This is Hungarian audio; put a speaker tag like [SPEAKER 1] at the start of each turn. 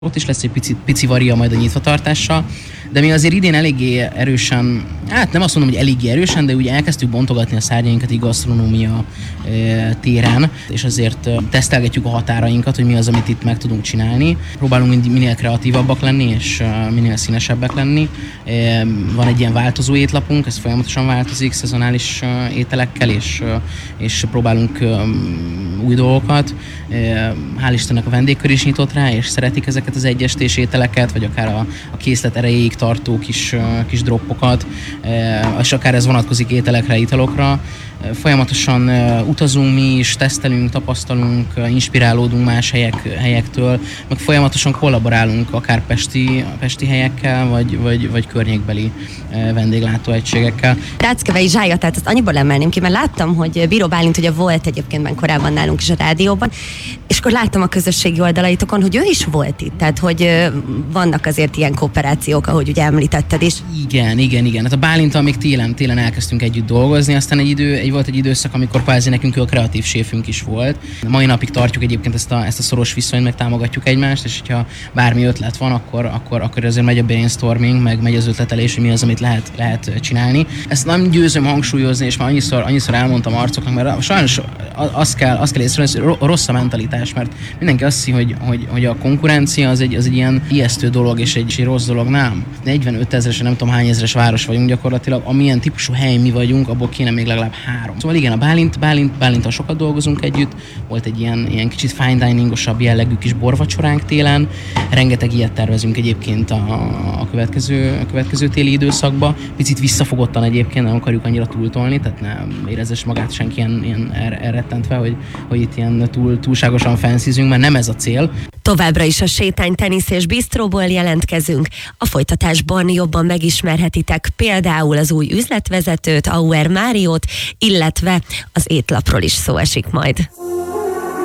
[SPEAKER 1] Ott is lesz egy pici varia majd a nyitvatartással, de mi azért idén eléggé erősen, hát nem azt mondom, hogy eléggé erősen, de ugye elkezdtük bontogatni a szárnyainkat így gasztronómia téren, és azért tesztelgetjük a határainkat, hogy mi az, amit itt meg tudunk csinálni. Próbálunk minél kreatívabbak lenni, és minél színesebbek lenni. Van egy ilyen változó étlapunk, ez folyamatosan változik szezonális ételekkel, és próbálunk új dolgokat. Hál' Istennek a vendégkör is nyitott rá, és szeretik ezeket az egyestés ételeket, vagy akár a készlet erejéig tartó kis droppokat, és akár ez vonatkozik ételekre, italokra. Folyamatosan utazunk mi is, tesztelünk, tapasztalunk, inspirálódunk más helyektől, meg folyamatosan kollaborálunk akár pesti helyekkel, vagy környékbeli vendéglátóegységekkel.
[SPEAKER 2] Ráckevei Zsája, tehát ezt annyiból emelném ki, mert láttam, hogy Bíró Bálint ugye volt egyébként már korábban nálunk is a rádióban, és akkor láttam a közösségi oldalaitokon, hogy ő is volt itt, tehát hogy vannak azért ilyen kooperációk, ahogy ugye említetted is.
[SPEAKER 1] Igen. Hát a Bálinttal még télen elkezdtünk együtt dolgozni, aztán volt egy időszak, amikor kvázi nekünk ő a kreatív séfünk is volt. Mai napig tartjuk egyébként ezt a szoros viszonyt, meg támogatjuk egymást, és hogyha bármi ötlet van, akkor azért megy a brainstorming, meg megy az ötletelés, hogy mi az, amit lehet csinálni. Ezt nem győzöm hangsúlyozni, és már annyiszor elmondtam arcoknak, mert sajnos azt kell észrevenni, hogy rossz a mentalitás, mert mindenki azt hiszi, hogy a konkurencia az egy ilyen ijesztő dolog, és egy rossz dolog, nem. 45 000-es, nem tudom hány ezeres város vagyunk gyakorlatilag, amilyen típusú hely mi vagyunk, abból kéne még legalább 3. Szóval igen, a Bálinttal sokat dolgozunk együtt, volt egy ilyen kicsit fine diningosabb jellegű kis borvacsoránk télen, rengeteg ilyet tervezünk egyébként a következő téli időszakba, picit visszafogottan egyébként, nem akarjuk annyira túltolni, tehát nem érezze magát senki ilyen elrettentve, hogy itt ilyen túlságosan fancyzünk, mert nem ez a cél.
[SPEAKER 2] Továbbra is a Sétány Tenisz és Bistróból jelentkezünk. A folytatásban jobban megismerhetitek például az új üzletvezetőt, Auer Máriót, illetve az étlapról is szó esik majd.